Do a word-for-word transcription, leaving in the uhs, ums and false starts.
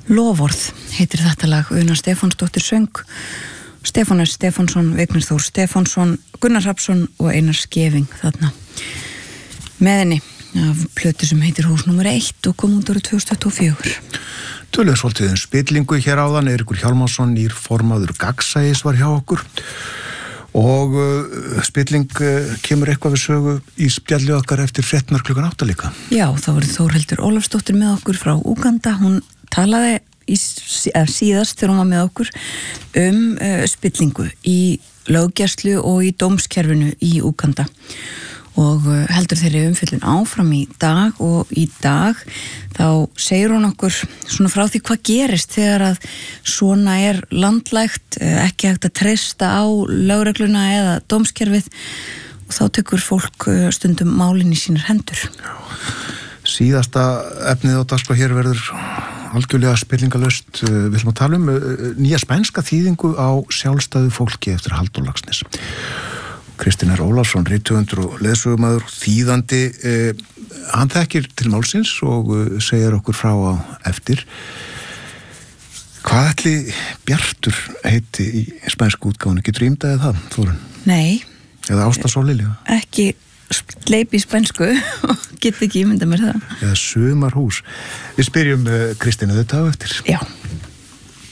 Loforð heitir þetta lag, Una Stefánsdóttir söng, Stefánes Stefánsson, Vignir Þór Stefánsson, Gunnar Hrafnsson og Einar Skeving þarna með henni af plötu sem heitir Hús númer eitt og kom út árið tvö þúsund tuttugu og fjögur. Töluðu svolítið um spillingu hér áðan, Eiríkur Hjálmarsson, nýr formaður Gagnsæis var hjá okkur og uh, spilling uh, kemur eitthvað við sögu í spjalli okkar eftir fréttirnar klukkan átta líka. Já, þá verður Þórhildur Ólafsdóttir með okkur frá Úganda, hún talaði í síðast þegar hún var með okkur um uh, spillingu í löggæslu og í dómskerfinu í Úganda og uh, heldur þeirri umfjöllun áfram í dag og í dag þá segir hún okkur svona frá því hvað gerist þegar að svona er landlægt, ekki hægt að treysta á lögregluna eða dómskerfið og þá tekur fólk uh, stundum málin í sínar hendur. Já. Síðasta efnið á dagskrá hér verður algjörlega spillingalaust. Við ætlum að tala um nýja spænska þýðingu á sjálfstæðu fólki eftir Halldór Laxness. Kristinn R. Ólafsson, rithöfundur og leiðsögumaður, þýðandi, eh, hann þekkir til málsins og segir okkur frá á eftir. Hvað ætli Bjartur heiti í spænsku útgáfunni? Getur ímdaðið það, Þórunn? Nei. Eða Ásta Sólilja? Ekki sleip í spænsku og get ekki ímynda mér það. Eða Sumarhús. Við spyrjum uh, Kristínu þetta á eftir. Já.